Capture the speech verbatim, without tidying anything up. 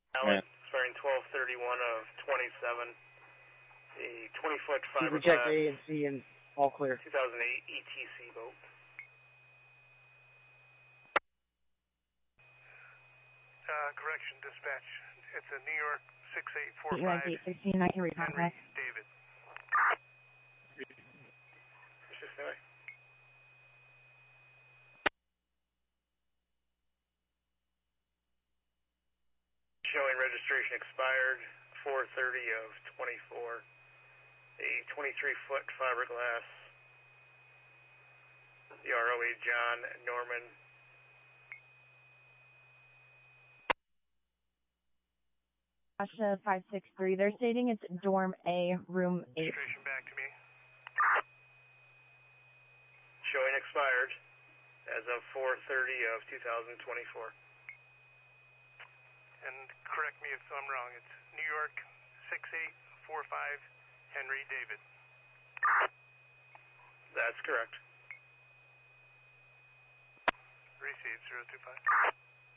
Allen, expiring twelve thirty-one of twenty-seven. A twenty-foot fiberglass. Reject A and C and all clear. two thousand eight E T C boat. Uh, correction, dispatch. It's a New York six eight four five. U S eight sixteen, I can read contact. David. Showing registration expired four thirty of twenty-four. A twenty-three foot fiberglass. The R O A John Norman. Asha five six three, they're stating it's dorm A, room eight. Registration back to me. Showing expired as of four thirty of two thousand twenty-four. And correct me if I'm wrong, it's New York six eight four five Henry David. That's correct. Received, zero two five.